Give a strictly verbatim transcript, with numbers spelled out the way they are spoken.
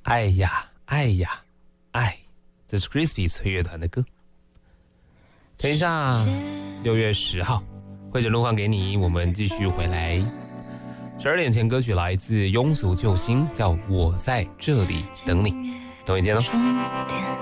爱呀爱呀爱，这是 Crispy 脆乐团的歌。等一下六月十号会整路放给你，我们继续回来。十二点前歌曲来自庸俗救星，叫我在这里等你，等你见哦。